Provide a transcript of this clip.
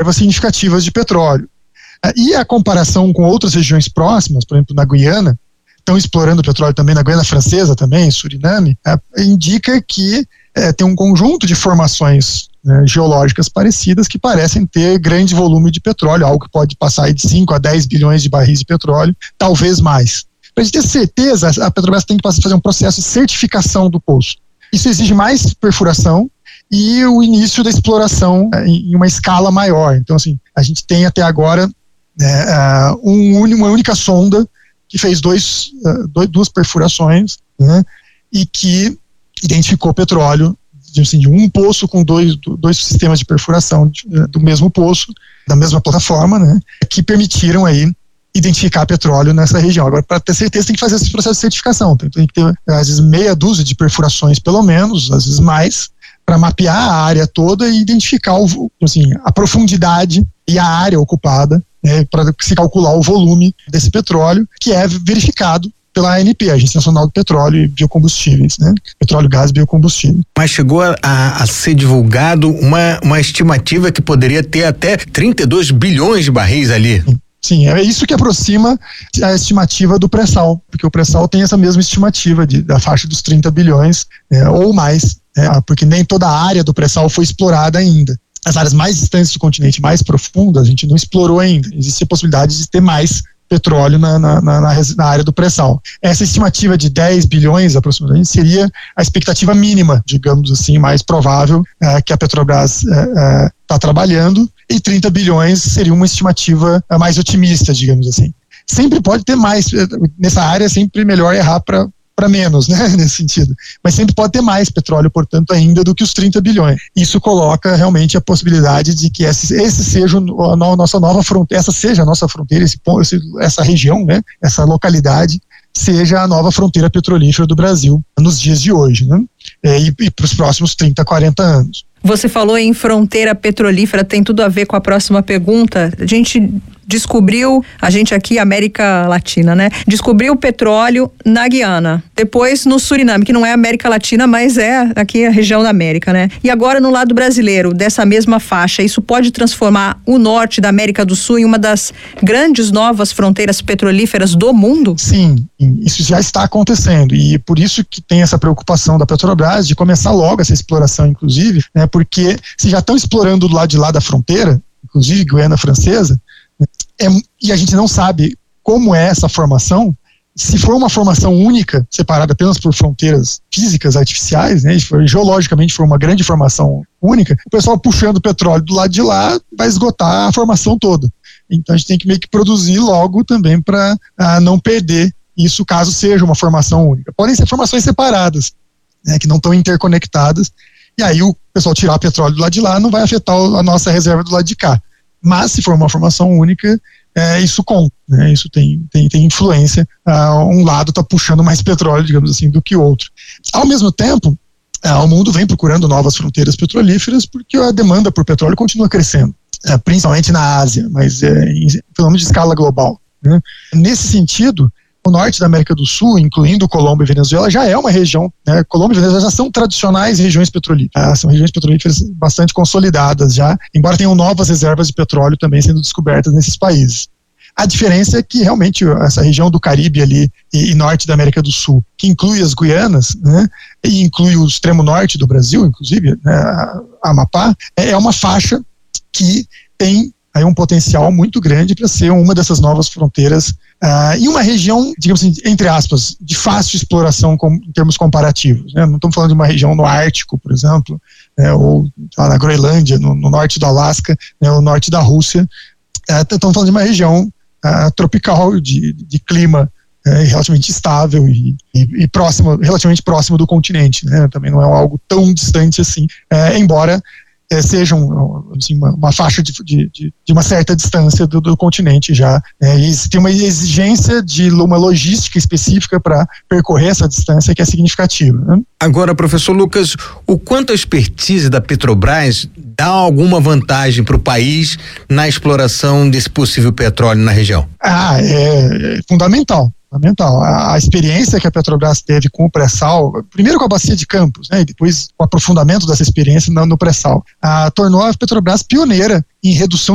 reservas significativas de petróleo. E a comparação com outras regiões próximas, por exemplo, na Guiana, estão explorando petróleo também, na Guiana Francesa também, Suriname, indica que tem um conjunto de formações geológicas parecidas que parecem ter grande volume de petróleo, algo que pode passar aí de 5 a 10 bilhões de barris de petróleo, talvez mais. Para a gente ter certeza, a Petrobras tem que fazer um processo de certificação do poço. Isso exige mais perfuração e o início da exploração em uma escala maior. Então, assim, a gente tem até agora uma única sonda que fez duas perfurações, né, e que identificou petróleo assim, de um poço com dois sistemas de perfuração do mesmo poço, da mesma plataforma, né, que permitiram aí identificar petróleo nessa região. Agora, para ter certeza, tem que fazer esse processo de certificação. Tem que ter, às vezes, meia dúzia de perfurações, pelo menos, às vezes mais, para mapear a área toda e identificar a profundidade e a área ocupada, para se calcular o volume desse petróleo, que é verificado pela ANP, Agência Nacional do Petróleo e Biocombustíveis, né? Petróleo, gás e biocombustível. Mas chegou a ser divulgado uma estimativa que poderia ter até 32 bilhões de barris ali. Sim, é isso que aproxima a estimativa do pré-sal, porque o pré-sal tem essa mesma estimativa da faixa dos 30 bilhões ou mais, porque nem toda a área do pré-sal foi explorada ainda. As áreas mais distantes do continente, mais profundas, a gente não explorou ainda. Existe a possibilidade de ter mais petróleo na área do pré-sal. Essa estimativa de 10 bilhões aproximadamente seria a expectativa mínima, digamos assim, mais provável que a Petrobras está trabalhando, e 30 bilhões seria uma estimativa mais otimista, digamos assim. Sempre pode ter mais, nessa área é sempre melhor errar para menos, né, nesse sentido. Mas sempre pode ter mais petróleo, portanto, ainda do que os 30 bilhões. Isso coloca realmente a possibilidade de que esse seja a nossa nova fronteira, essa seja a nossa fronteira, essa região, né, essa localidade, seja a nova fronteira petrolífera do Brasil nos dias de hoje, né, e para os próximos 30, 40 anos. Você falou em fronteira petrolífera, tem tudo a ver com a próxima pergunta. A gente aqui, América Latina, né? Descobriu petróleo na Guiana, depois no Suriname, que não é América Latina, mas é aqui a região da América, né? E agora no lado brasileiro, dessa mesma faixa, isso pode transformar o norte da América do Sul em uma das grandes novas fronteiras petrolíferas do mundo? Sim, isso já está acontecendo, e por isso que tem essa preocupação da Petrobras de começar logo essa exploração, inclusive, né? Porque se já estão explorando do lado de lá da fronteira, inclusive Guiana Francesa, e a gente não sabe como é essa formação. Se for uma formação única, separada apenas por fronteiras físicas artificiais, né, geologicamente for uma grande formação única, o pessoal puxando petróleo do lado de lá vai esgotar a formação toda. Então a gente tem que meio que produzir logo também para não perder isso caso seja uma formação única. Podem ser formações separadas, né, que não estão interconectadas, e aí o pessoal tirar petróleo do lado de lá não vai afetar a nossa reserva do lado de cá. Mas se for uma formação única, isso conta, né? Isso tem influência. Um lado está puxando mais petróleo, digamos assim, do que o outro. Ao mesmo tempo, o mundo vem procurando novas fronteiras petrolíferas porque a demanda por petróleo continua crescendo, principalmente na Ásia, mas pelo menos de escala global, né? Nesse sentido, o norte da América do Sul, incluindo Colômbia e Venezuela, já é uma região, né? Colômbia e Venezuela já são tradicionais regiões petrolíferas, são regiões petrolíferas bastante consolidadas já, embora tenham novas reservas de petróleo também sendo descobertas nesses países. A diferença é que realmente essa região do Caribe ali e norte da América do Sul, que inclui as Guianas, né, e inclui o extremo norte do Brasil, inclusive, né, a Amapá, é uma faixa que tem aí um potencial muito grande para ser uma dessas novas fronteiras em uma região, digamos assim, entre aspas, de fácil exploração em termos comparativos, né? Não estamos falando de uma região no Ártico, por exemplo, né, ou na Groenlândia, no norte do Alasca, né, ou no norte da Rússia. Estamos falando de uma região tropical, de clima relativamente estável e relativamente próximo do continente, né? Também não é algo tão distante assim, embora sejam assim, uma faixa de uma certa distância do continente já. E tem uma exigência de uma logística específica para percorrer essa distância que é significativa, né? Agora, professor Lucas, o quanto a expertise da Petrobras dá alguma vantagem para o país na exploração desse possível petróleo na região? É fundamental. A experiência que a Petrobras teve com o pré-sal, primeiro com a bacia de Campos, né, e depois o aprofundamento dessa experiência no pré-sal, tornou a Petrobras pioneira em redução